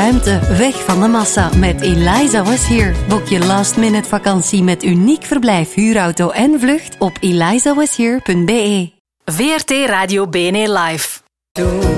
ruimte, weg van de massa met Eliza Was Here. Boek je last-minute vakantie met uniek verblijf, huurauto en vlucht op elizawashere.be. VRT Radio BNE Live.